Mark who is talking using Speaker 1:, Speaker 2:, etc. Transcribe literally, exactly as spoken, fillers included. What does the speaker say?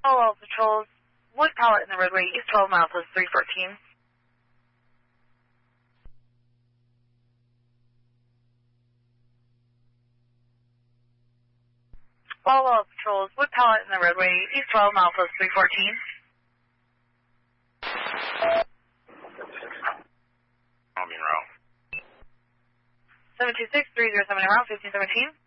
Speaker 1: All patrols, wood pallet in the roadway, east twelve miles, plus three fourteen. All all patrols, wood pallet in the roadway, east twelve miles, plus three fourteen.
Speaker 2: Monroe.
Speaker 1: seven two six, three zero seven, around fifteen seventeen.